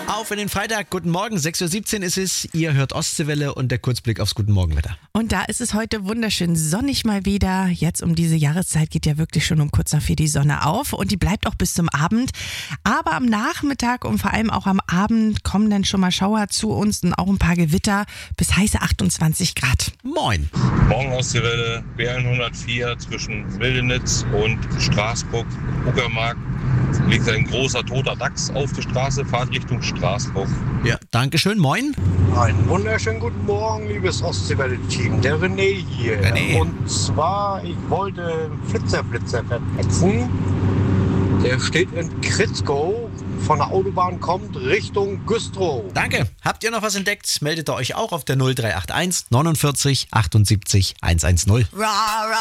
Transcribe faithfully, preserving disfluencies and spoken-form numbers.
Auf in den Freitag, guten Morgen, sechs Uhr siebzehn ist es, ihr hört Ostseewelle und der Kurzblick aufs Guten Morgenwetter. Und da ist es heute wunderschön sonnig mal wieder. Jetzt um diese Jahreszeit geht ja wirklich schon um kurz nach vier die Sonne auf und die bleibt auch bis zum Abend. Aber am Nachmittag und vor allem auch am Abend kommen dann schon mal Schauer zu uns und auch ein paar Gewitter bis heiße achtundzwanzig Grad. Moin. Morgen Ostseewelle, B hundertvier zwischen Wildenitz und Straßburg, Uckermark. Liegt ein großer toter Dachs auf der Straße, fahrt Richtung Straßburg. Ja, Dankeschön, moin. Einen wunderschönen guten Morgen, liebes Ostseewelle-Team. Der René hier. René. Und zwar, ich wollte einen Flitzerflitzer verpetzen. Der steht in Kritzkow, von der Autobahn kommt Richtung Güstrow. Danke. Habt ihr noch was entdeckt? Meldet ihr euch auch auf der null drei acht eins neunundvierzig achtundsiebzig hundertzehn.